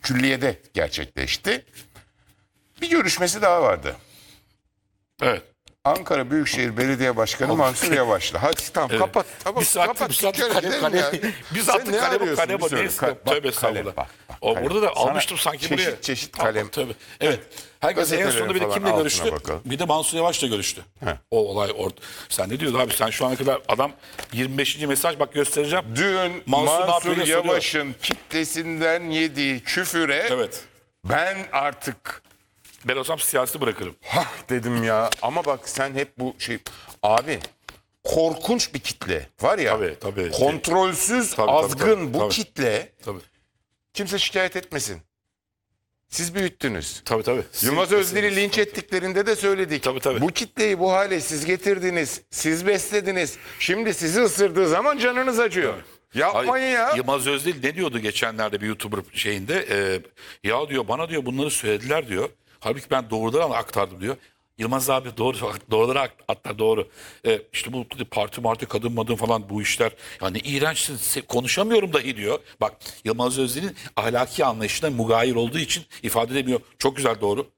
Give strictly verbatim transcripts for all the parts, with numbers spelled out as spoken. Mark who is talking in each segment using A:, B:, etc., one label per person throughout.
A: Külliye'de gerçekleşti. Bir görüşmesi daha vardı.
B: Evet.
A: Ankara Büyükşehir Belediye Başkanı Mansur Yavaş'la. Hadi tamam
B: Evet.
A: kapat. Tamam,
B: Bir saat,
A: kapat.
B: bir saat
A: Dükkanı
B: kalem,
A: gidelim
B: kalem,
A: ya.
B: biz
A: Sen
B: attık
A: ne
B: kalem,
A: arıyorsun
B: kalem,
A: bir
B: kalem,
A: sürü? Ka- bak,
B: tövbe
A: kalem,
B: estağfurullah.
A: bak, bak,
B: O,
A: kalem.
B: burada da
A: Sana
B: almıştım sanki
A: çeşit
B: buraya.
A: çeşit
B: Tamam,
A: kalem.
B: tabii. Evet. Herkes en sonunda bir de
A: Gazetelerin
B: kimle
A: falan
B: görüştü?
A: altına bakalım.
B: Bir de Mansur Yavaş'la görüştü. O olay orada. Sen ne diyordun abi? Sen şu ana kadar adam yirmi beşinci mesaj bak göstereceğim.
A: Dün
B: Mansur ne
A: Mansur,
B: yapıyor diye soruyor.
A: Yavaş'ın kitlesinden yediği küfüre
B: Evet.
A: ben artık
B: Ben olsam siyasi bırakırım.
A: hah dedim ya. Ama bak sen hep bu şey abi korkunç bir kitle var ya.
B: Tabii, tabii.
A: Kontrolsüz,
B: Tabii, tabii,
A: azgın
B: tabii,
A: bu
B: tabii.
A: kitle
B: Tabii.
A: kimse şikayet etmesin. Siz büyüttünüz.
B: Tabii tabii.
A: Yılmaz
B: Siz-
A: Özdir'i linç
B: tabii,
A: ettiklerinde de söyledik.
B: Tabii, tabii.
A: Bu kitleyi bu hale siz getirdiniz, siz beslediniz. Şimdi sizi ısırdığı zaman canınız acıyor. Yapmayın
B: Hayır,
A: ya.
B: Yılmaz Özdil ne diyordu geçenlerde bir YouTuber şeyinde? Ee, ya diyor bana diyor bunları söylediler diyor. Halbuki ben doğrudan aktardım diyor. Yılmaz abi doğru doğruları aktar doğru. Ee, işte bu parti marti kadın madın falan bu işler. Yani iğrençsin se- konuşamıyorum dahi diyor. Bak Yılmaz Özdil'in ahlaki anlayışına mugayir olduğu için ifade edemiyor. Çok güzel doğru.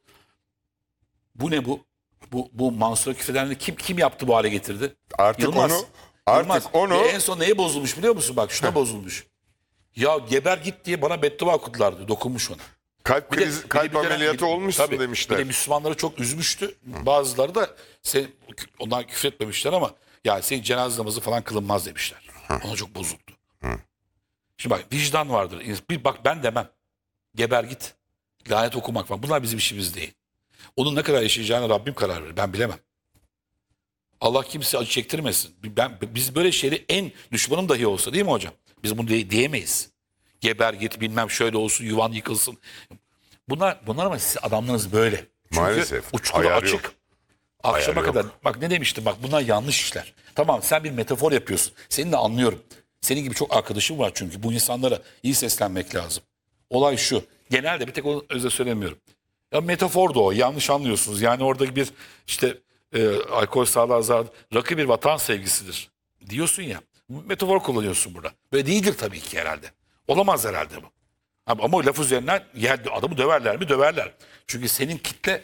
B: Bu ne bu? Bu, bu Mansur küfürlerini kim kim yaptı bu hale getirdi?
A: Artık
B: Yılmaz.
A: onu artık
B: Yılmaz.
A: onu
B: Ve en son neye bozulmuş biliyor musun? Bak şuna bozulmuş. Ya geber git diye bana beddua okudular diyor. Dokunmuş ona.
A: kalp
B: Bir de-
A: krizi,
B: bir de
A: kalp
B: bir dönem-
A: ameliyatı
B: bir-
A: olmuşsun
B: tabii,
A: demişler.
B: Bir de Müslümanları çok üzmüştü. Bazıları da sen, onlar küfür etmemişler ama yani senin cenaze namazı falan kılınmaz demişler. Ona çok bozuldu. Şimdi bak vicdan vardır. Bir bak ben demem. Geber git. Lanet okumak falan. Bunlar bizim işimiz değil. Onun ne kadar yaşayacağına Rabbim karar verir. Ben bilemem. Allah kimse acı çektirmesin. Ben, biz böyle şeyleri en düşmanım dahi olsa değil mi hocam? Biz bunu diye- diyemeyiz. Geber git bilmem şöyle olsun yuvan yıkılsın. Bunlar, bunlar ama siz adamlarınız böyle. Çünkü
A: Maalesef.
B: uçkuru
A: Ayarı
B: açık.
A: yok.
B: Akşama
A: Ayarı
B: kadar.
A: yok.
B: Bak ne demiştim bak bunlar yanlış işler. Tamam sen bir metafor yapıyorsun. Seni de anlıyorum. Senin gibi çok arkadaşım var çünkü. Bu insanlara iyi seslenmek lazım. Olay şu. Genelde bir tek onu özel söylemiyorum. Ya metafor da o. Yanlış anlıyorsunuz. Yani orada bir işte e, alkol sağlığa zarar, rakı bir vatan sevgisidir diyorsun ya. Metafor kullanıyorsun burada. Böyle değildir tabii ki herhalde. Olamaz herhalde bu. Ama, ama laf üzerinden yer, adamı döverler mi? Döverler. Çünkü senin kitle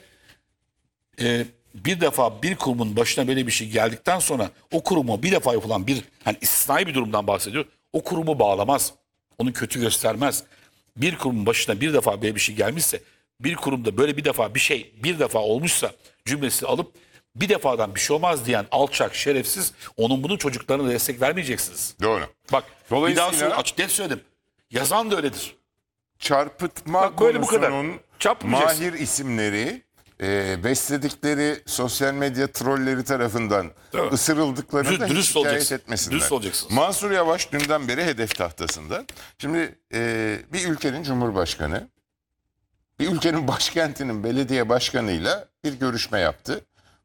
B: e, bir defa bir kurumun başına böyle bir şey geldikten sonra o kurumu bir defa yapılan bir hani istisnai bir durumdan bahsediyor. O kurumu bağlamaz. Onu kötü göstermez. Bir kurumun başına bir defa böyle bir şey gelmişse bir kurumda böyle bir defa bir şey bir defa olmuşsa cümlesi alıp bir defadan bir şey olmaz diyen alçak şerefsiz onun bunun çocuklarına destek vermeyeceksiniz.
A: Doğru.
B: Bak bir daha
A: Dolayısıyla-
B: söyle, açık net söyledim. Yazan da öyledir.
A: Çarpıtma
B: Bak böyle bu kadar.
A: konusunun
B: Çarpmayacaksın.
A: mahir isimleri e, besledikleri sosyal medya trolleri tarafından
B: Değil mi?
A: ısırıldıklarını
B: Dürüst-
A: da hiç
B: dürüst
A: şikayet
B: olacaksın.
A: etmesinler.
B: Dürüst olacaksınız.
A: Mansur Yavaş dünden beri hedef tahtasında. Şimdi e, bir ülkenin cumhurbaşkanı bir ülkenin başkentinin belediye başkanıyla bir görüşme yaptı.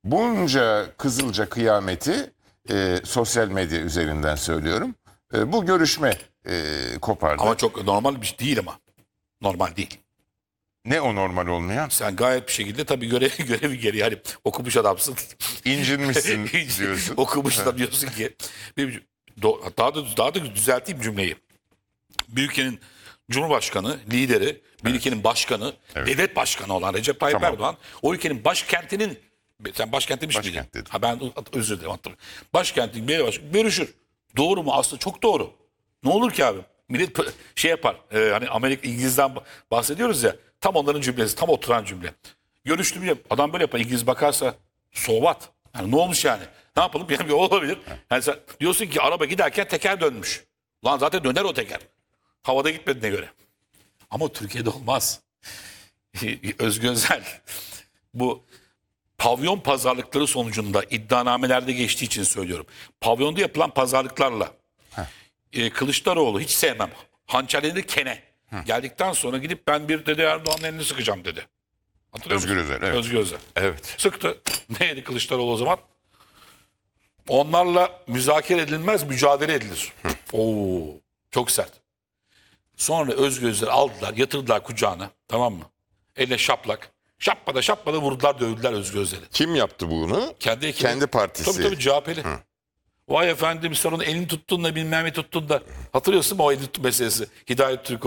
A: Bunca Kızılca kıyameti e, sosyal medya üzerinden söylüyorum. E, bu görüşme e, kopardı.
B: Ama çok normal bir şey değil ama. Normal değil.
A: Ne o normal olmayan?
B: Sen gayet bir şekilde tabii görevi, görevi geri yani okumuş adamsın.
A: İncinmişsin diyorsun.
B: Okumuş da diyorsun ki. Bir, do- daha da daha da düzelteyim cümleyi. Bir ülkenin Cumhurbaşkanı, lideri, bir ülkenin başkanı, devlet başkanı olan Recep Tayyip
A: Tamam.
B: Erdoğan, o ülkenin başkentinin, sen başkent demiş miydin?
A: Başkent dedim.
B: Ha ben özür dilerim. hatırlıyorum. Başkentin belediye başkanı görüşür. Doğru mu? Aslında çok doğru. Ne olur ki abi? Millet p- şey yapar. E, hani Amerika, İngiliz'den bahsediyoruz ya. Tam onların cümlesi, tam oturan cümle. Görüştüm ya. Adam böyle yapar. İngiliz bakarsa so what? Yani ne olmuş yani? Ne yapalım? Yani bir olabilir. Yani sen diyorsun ki araba giderken teker dönmüş. Lan zaten döner o teker. Havada gitmediğine göre. Ama Türkiye'de olmaz. Özgür Özel bu pavyon pazarlıkları sonucunda iddianamelerde geçtiği için söylüyorum. Pavyonda yapılan pazarlıklarla e, Kılıçdaroğlu hiç sevmem. Hançerleri kene. Geldikten sonra gidip ben bir dedi Erdoğan'ın elini sıkacağım dedi. Hatırlıyor
A: Özgür
B: musun?
A: Özel, evet.
B: Özgür Özel.
A: Evet.
B: Sıktı. Neydi Kılıçdaroğlu o zaman? Onlarla müzakere edilmez, mücadele edilir. Oo, çok sert. Sonra Özgür Özel'i aldılar, yatırdılar kucağına. Tamam mı? Elle şaplak. Şapmada şapmada vurdular, dövdüler Özgür Özel'i.
A: Kim yaptı bunu?
B: Kendi ekibi.
A: Kendi partisi.
B: Tabii tabii C H P'li. Vay efendim sen onun elini tuttun da bilmem ne tuttun da. Hatırlıyorsun mu o elini tuttu meselesi? Hidayet Türk